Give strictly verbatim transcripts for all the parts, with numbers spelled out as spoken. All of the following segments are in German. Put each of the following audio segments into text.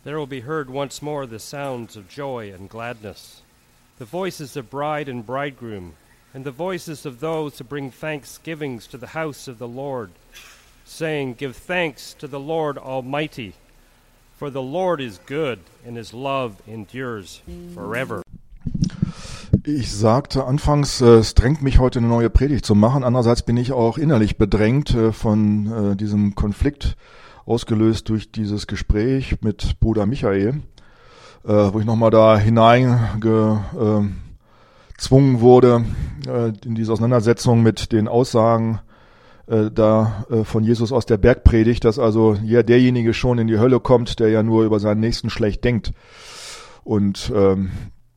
there will be heard once more the sounds of joy and gladness, the voices of bride and bridegroom, and the voices of those who bring thanksgivings to the house of the Lord, saying, Give thanks to the Lord Almighty, for the Lord is good, and his love endures forever. Ich sagte anfangs, äh, es drängt mich heute eine neue Predigt zu machen. Andererseits bin ich auch innerlich bedrängt äh, von äh, diesem Konflikt, ausgelöst durch dieses Gespräch mit Bruder Michael, äh, wo ich nochmal da hineingezwungen äh, wurde äh, in diese Auseinandersetzung mit den Aussagen äh, da äh, von Jesus aus der Bergpredigt, dass also ja derjenige schon in die Hölle kommt, der ja nur über seinen Nächsten schlecht denkt. Und ähm,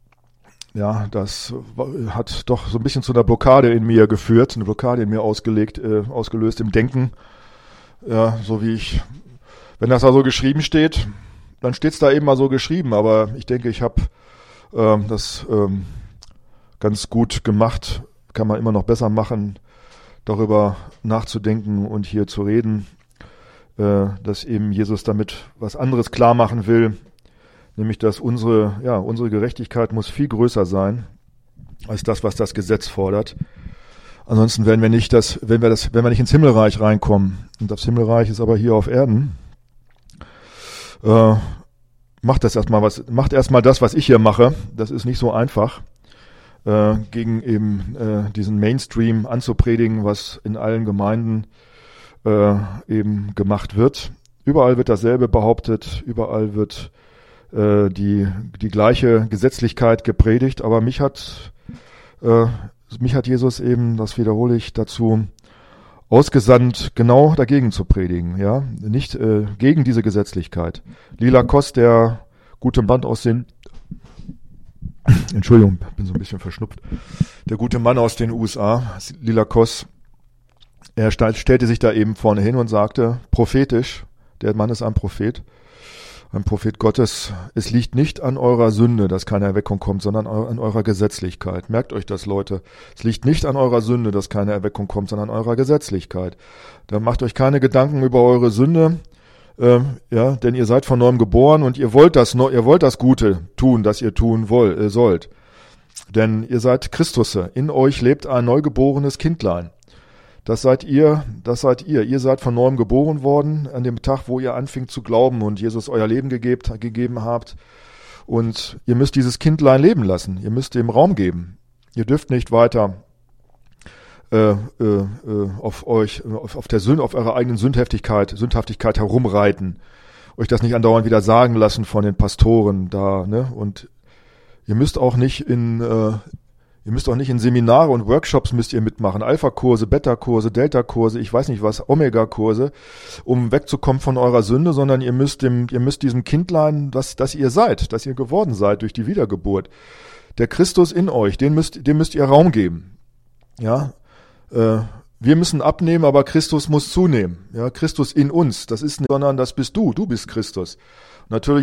ja, das hat doch so ein bisschen zu einer Blockade in mir geführt, eine Blockade in mir ausgelegt, äh, ausgelöst im Denken. Ja, so wie ich, wenn das da so geschrieben steht, dann steht's da eben mal so geschrieben. Aber ich denke, ich habe ähm, das ähm, ganz gut gemacht. Kann man immer noch besser machen, darüber nachzudenken und hier zu reden, äh, dass eben Jesus damit was anderes klar machen will. Nämlich, dass unsere, ja, unsere Gerechtigkeit muss viel größer sein als das, was das Gesetz fordert. Ansonsten werden wir nicht das, wenn wir das, wenn wir nicht ins Himmelreich reinkommen. Und das Himmelreich ist aber hier auf Erden. Äh, macht das erstmal was, macht erstmal das, was ich hier mache. Das ist nicht so einfach, äh, gegen eben äh, diesen Mainstream anzupredigen, was in allen Gemeinden äh, eben gemacht wird. Überall wird dasselbe behauptet, überall wird die die gleiche Gesetzlichkeit gepredigt, aber mich hat äh, mich hat Jesus eben, das wiederhole ich, dazu ausgesandt, genau dagegen zu predigen, ja, nicht äh, gegen diese Gesetzlichkeit. Lila Koss, der gute Mann aus den Entschuldigung, bin so ein bisschen verschnupft. Der gute Mann aus den U S A, Lila Koss, er stellte sich da eben vorne hin und sagte, prophetisch, der Mann ist ein Prophet, ein Prophet Gottes, es liegt nicht an eurer Sünde, dass keine Erweckung kommt, sondern an eurer Gesetzlichkeit. Merkt euch das, Leute. Es liegt nicht an eurer Sünde, dass keine Erweckung kommt, sondern an eurer Gesetzlichkeit. Da macht euch keine Gedanken über eure Sünde, äh, ja, denn ihr seid von neuem geboren und ihr wollt das, ihr wollt das Gute tun, das ihr tun wollt, äh, sollt. Denn ihr seid Christusse. In euch lebt ein neugeborenes Kindlein. Das seid ihr, das seid ihr. Ihr seid von neuem geboren worden, an dem Tag, wo ihr anfingt zu glauben und Jesus euer Leben gegebt, gegeben habt. Und ihr müsst dieses Kindlein leben lassen. Ihr müsst ihm Raum geben. Ihr dürft nicht weiter äh, äh, auf euch, auf, auf der Sünde, auf eurer eigenen Sündhaftigkeit, Sündhaftigkeit herumreiten. Euch das nicht andauernd wieder sagen lassen von den Pastoren da, ne? Und ihr müsst auch nicht in äh, Ihr müsst auch nicht in Seminare und Workshops müsst ihr mitmachen, Alpha-Kurse, Beta-Kurse, Delta-Kurse, ich weiß nicht was, Omega-Kurse, um wegzukommen von eurer Sünde, sondern ihr müsst dem, ihr müsst diesem Kindlein, das, das ihr seid, das ihr geworden seid durch die Wiedergeburt, der Christus in euch, den müsst, dem müsst ihr Raum geben. Ja, äh, wir müssen abnehmen, aber Christus muss zunehmen. Ja, Christus in uns, das ist nicht, sondern das bist du, du bist Christus. Natürlich